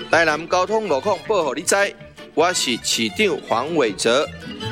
台南交通路况报给你知，我是市长黄伟哲。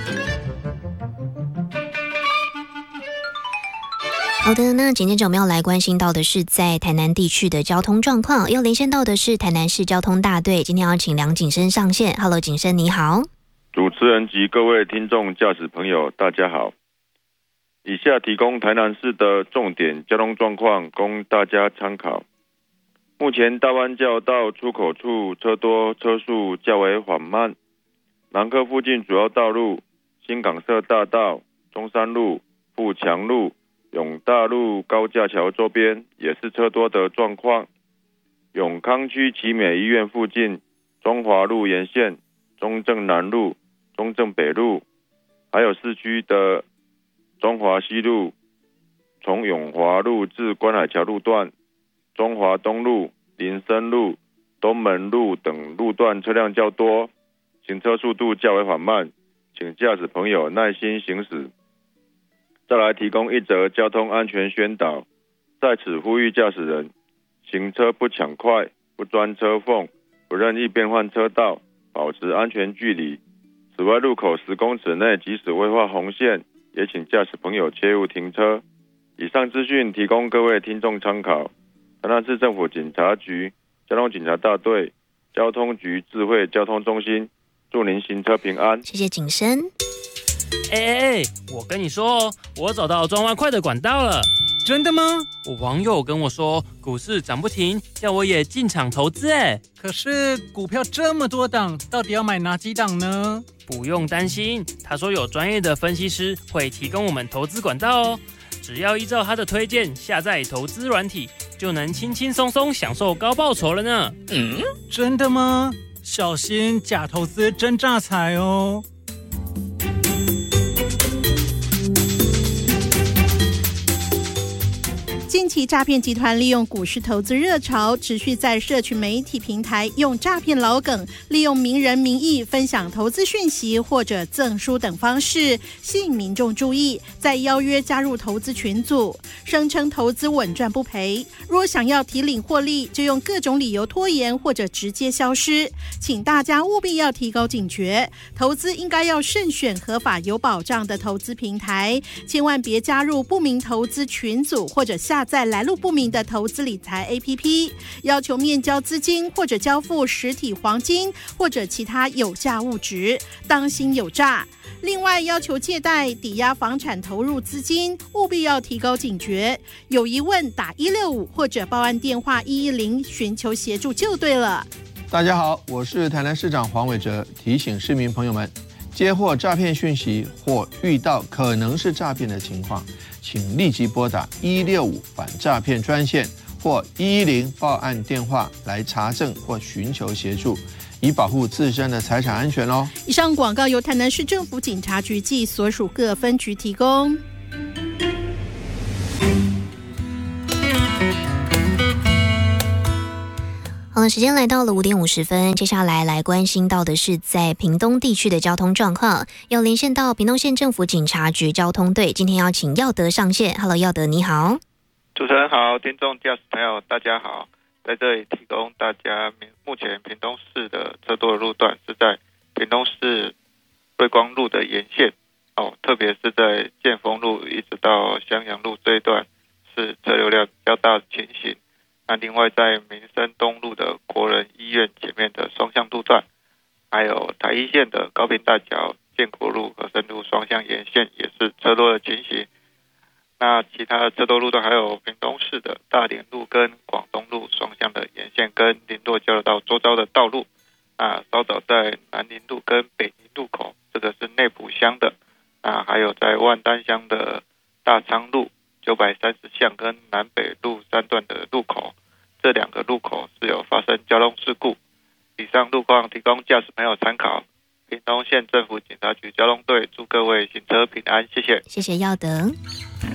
好的，那紧接着我们要来关心到的是在台南地区的交通状况，要连线到的是台南市交通大队，今天要请梁景生上线。Hello， 景生你好。 主持人及各位听众驾驶朋友大家好，以下提供台南市的重点交通状况供大家参考。目前大湾交道出口处车多车速较为缓慢，南科附近主要道路新港社大道、中山路、富强路、永大路高架桥周边也是车多的状况。永康区奇美医院附近、中华路沿线、中正南路、中正北路，还有市区的中华西路、从永华路至观海桥路段、中华东路、林森路、东门路等路段车辆较多，行车速度较为缓慢，请驾驶朋友耐心行驶。再来提供一则交通安全宣导，在此呼吁驾驶人行车不抢快、不钻车缝、不任意变换车道，保持安全距离。此外，路口10公尺内即使未画红线，也请驾驶朋友切勿停车。以上资讯提供各位听众参考。台南市政府警察局交通警察大队交通局智慧交通中心，祝您行车平安。 谢谢景生。 我跟你说哦，我找到赚外快的管道了。 真的吗？ 我网友跟我说，股市涨不停，叫我也进场投资。 可是股票这么多档，到底要买哪几档呢？ 不用担心，他说有专业的分析师会提供我们投资管道哦。只要依照他的推荐下载投资软体，就能轻轻松松享受高报酬了呢。 真的吗？小心假投资真诈财哦。 近期诈骗集团利用股市投资热潮，持续在社群媒体平台用诈骗老梗，利用名人名义分享投资讯息或者赠书等方式，吸引民众注意，再邀约加入投资群组，声称投资稳赚不赔。若想要提领获利，就用各种理由拖延或者直接消失。请大家务必要提高警觉，投资应该要慎选合法有保障的投资平台，千万别加入不明投资群组或者下载来路不明的投资理财 APP， 要求面交资金或者交付实体黄金或者其他有价物质，当心有诈。另外，要求借贷、抵押房产投入资金，务必要提高警觉。有疑问打165或者报案电话110寻求协助就对了。 大家好，我是台南市长黄伟哲，提醒市民朋友们，接获诈骗讯息或遇到可能是诈骗的情况，请立即拨打165反诈骗专线或110报案电话来查证或寻求协助，以保护自身的财产安全哦。 以上广告由台南市政府警察局及所属各分局提供。 好了，时间来到了5点50分，接下来关心到的是在屏东地区的交通状况，要连线到屏东县政府警察局交通队，今天要请耀德上线。Hello， 耀德你好。 主持人好，听众驾驶朋友大家好，在这里提供大家目前屏东市的车多的路段是在屏东市瑞光路的沿线特别是在建丰路一直到襄阳路这一段是车流量比较大的情形。那另外在民生东路的国人医院前面的双向路段，还有台一线的高屏大桥、建国路、和生路双向沿线也是车多的情形。那其他的车多路段还有屏东市的大连路跟广东路双向的沿线跟林落交流道周遭的道路，稍早在南宁路跟北宁路口，这个是内埔乡的，还有在万丹乡的大昌路930巷跟南北路3段的路口，这2个路口是有发生交通事故。以上路况提供驾驶朋友参考。屏东县政府警察局交通队祝各位行车平安，谢谢。 谢谢耀德。